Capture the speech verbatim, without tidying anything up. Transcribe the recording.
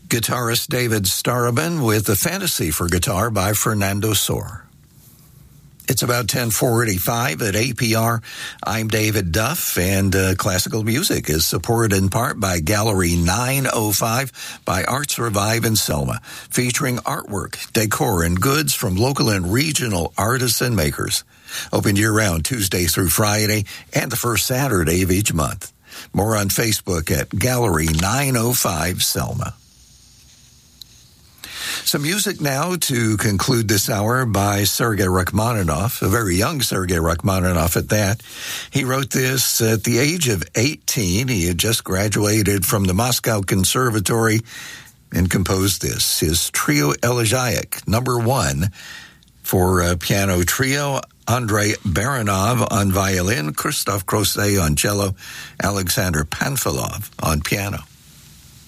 Guitarist David Starobin with the Fantasy for Guitar by Fernando Sor. It's about ten forty-five at A P R. I'm David Duff, and uh, classical music is supported in part by Gallery nine oh five by Arts Revive in Selma, featuring artwork, decor, and goods from local and regional artists and makers. Open year-round Tuesday through Friday and the first Saturday of each month. More on Facebook at Gallery nine oh five Selma. Some music now to conclude this hour by Sergei Rachmaninoff, a very young Sergei Rachmaninoff at that. He wrote this at the age of eighteen. He had just graduated from the Moscow Conservatory and composed this, his Trio Elegiac, number one, for uh, piano trio. Andrei Baranov on violin, Christoph Croce on cello, Alexander Panfilov on piano.